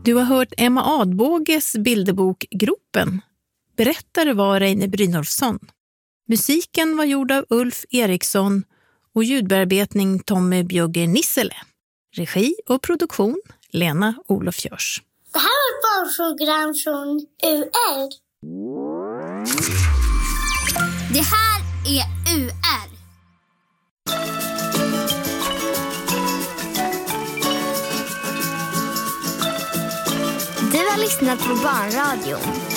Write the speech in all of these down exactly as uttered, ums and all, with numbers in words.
Du har hört Emma Adbåges bilderbok Gropen. Berättare var Reine Brynolfsson. Musiken var gjord av Ulf Eriksson och ljudbearbetning Tommy Bjögger Nissele. Regi och produktion Lena Olof Görs. Det här är ett barnprogram från U R. Det här är U R. Du har lyssnat på Barnradion.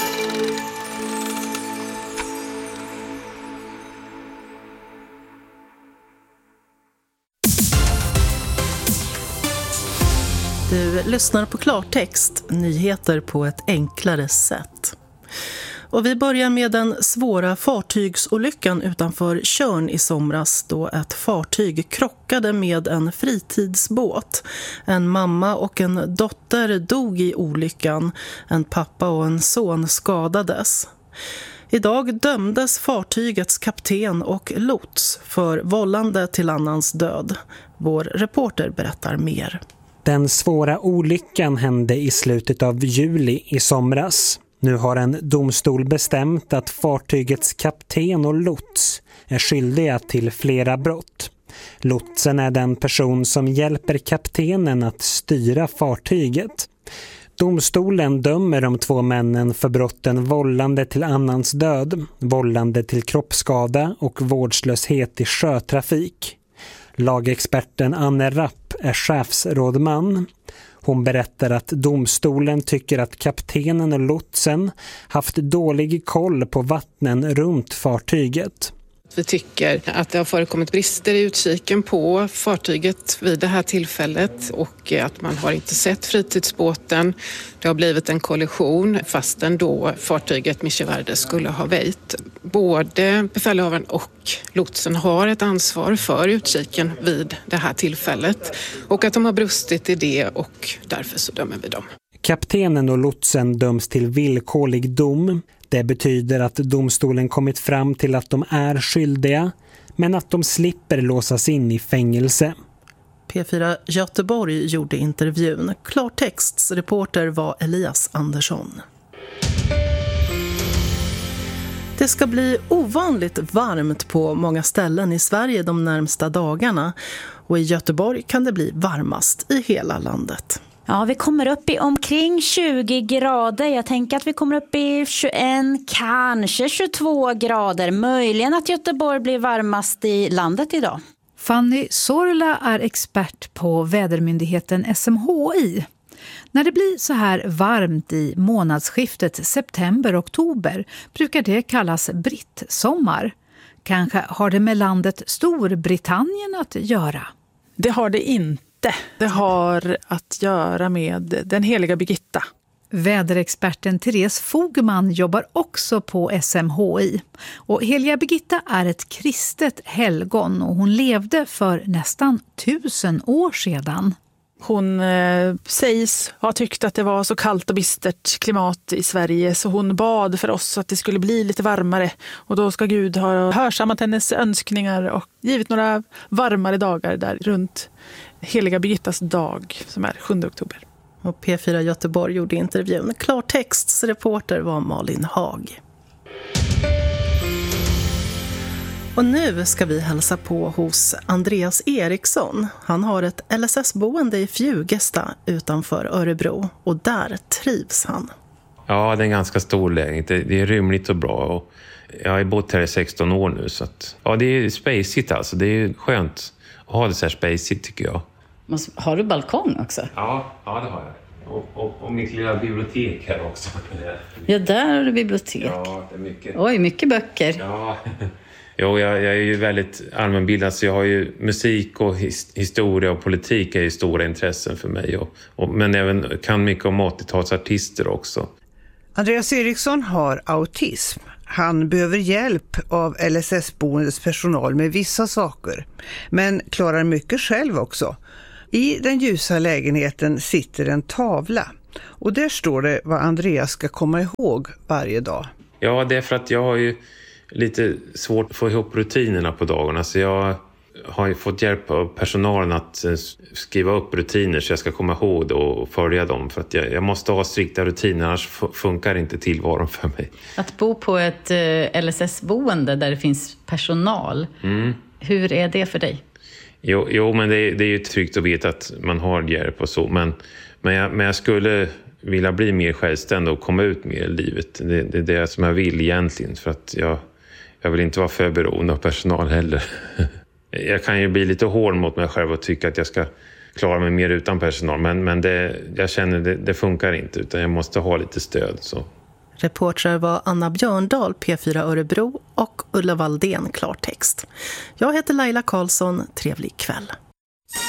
Du lyssnar på Klartext, nyheter på ett enklare sätt. Och vi börjar med den svåra fartygsolyckan utanför Tjörn i somras då ett fartyg krockade med en fritidsbåt. En mamma och en dotter dog i olyckan. En pappa och en son skadades. Idag dömdes fartygets kapten och lots för vållande till annans död. Vår reporter berättar mer. Den svåra olyckan hände i slutet av juli i somras. Nu har en domstol bestämt att fartygets kapten och lots är skyldiga till flera brott. Lotsen är den person som hjälper kaptenen att styra fartyget. Domstolen dömer de två männen för brotten vållande till annans död, vållande till kroppsskada och vårdslöshet i sjötrafik. Lagexperten Anne Rapp är chefsrådman. Hon berättar att domstolen tycker att kaptenen och lotsen haft dålig koll på vattnen runt fartyget. Vi tycker att det har förekommit brister i utkiken på fartyget vid det här tillfället och att man har inte sett fritidsbåten. Det har blivit en kollision fastän då fartyget Micheverde skulle ha väjt. Både befälhavaren och lotsen har ett ansvar för utkiken vid det här tillfället och att de har brustit i det och därför så dömer vi dem. Kaptenen och lotsen döms till villkorlig dom. Det betyder att domstolen kommit fram till att de är skyldiga, men att de slipper låsas in i fängelse. P fyra Göteborg gjorde intervjun. Klartexts reporter var Elias Andersson. Det ska bli ovanligt varmt på många ställen i Sverige de närmsta dagarna. Och i Göteborg kan det bli varmast i hela landet. Ja, vi kommer upp i omkring tjugo grader. Jag tänker att vi kommer upp i tjugoett, kanske tjugotvå grader. Möjligen att Göteborg blir varmast i landet idag. Fanny Sorla är expert på vädermyndigheten S M H I. När det blir så här varmt i månadsskiftet september-oktober brukar det kallas brittsommar. Kanske har det med landet Storbritannien att göra. Det har det inte. Det har att göra med den heliga Birgitta. Väderexperten Therese Fogman jobbar också på S M H I. Och heliga Birgitta är ett kristet helgon och hon levde för nästan tusen år sedan. Hon eh, sägs ha tyckt att det var så kallt och bistert klimat i Sverige så hon bad för oss att det skulle bli lite varmare. Och då ska Gud ha hörsammat hennes önskningar och givit några varmare dagar där runt heliga Birgittas dag som är sjunde oktober. Och P fyra Göteborg gjorde intervjun. Klartexts reporter var Malin Hag. Och nu ska vi hälsa på hos Andreas Eriksson. Han har ett L S S-boende i Fjugesta utanför Örebro och där trivs han. Ja, det är en ganska stor lägenhet. Det är rymligt och bra och jag har bott här i sexton år nu så att, ja, det är spacigt alltså. Det är skönt att ha det så här spacigt tycker jag. Har du balkong också? Ja, ja det har jag. Och, och, och mitt lilla bibliotek här också. Ja, där har du bibliotek. Ja, det är mycket. Oj, mycket böcker. Ja, jo, jag, jag är ju väldigt allmänbildad så jag har ju musik och his, historia och politik är ju stora intressen för mig. Och, och, men även kan mycket om åttiotalsartister också. Andreas Eriksson har autism. Han behöver hjälp av L S S-boendets personal med vissa saker. Men klarar mycket själv också. I den ljusa lägenheten sitter en tavla. Och där står det vad Andreas ska komma ihåg varje dag. Ja, det är för att jag har ju lite svårt att få ihop rutinerna på dagarna. Så jag har ju fått hjälp av personalen att skriva upp rutiner så jag ska komma ihåg och följa dem. För att jag, jag måste ha strikta rutiner, annars funkar inte tillvaron för mig. Att bo på ett L S S-boende där det finns personal, mm. hur är det för dig? Jo, jo men det, det är ju tryggt att veta att man har hjälp och så. Men, men, jag, men jag skulle vilja bli mer självständig och komma ut mer i livet. Det, det är det som jag vill egentligen, för att jag, jag vill inte vara för beroende av personal heller. Jag kan ju bli lite hård mot mig själv och tycka att jag ska klara mig mer utan personal. Men, men det, jag känner det, det funkar inte, utan jag måste ha lite stöd. Så. Reportrar var Anna Björndal, P fyra Örebro, och Ulla Valdén, Klartext. Jag heter Laila Karlsson, trevlig kväll.